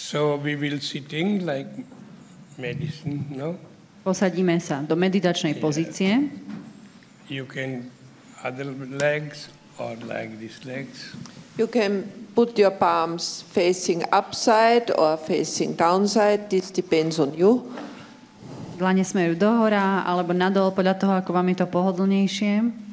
So we will sitting like medicine, no? Posadíme sa do meditačnej pozície. You can other legs or like these legs. You can put your palms facing upside or facing downside. This depends on you. Dlane smerujú dohora alebo nadol podľa toho, ako vám je to pohodlnejšie.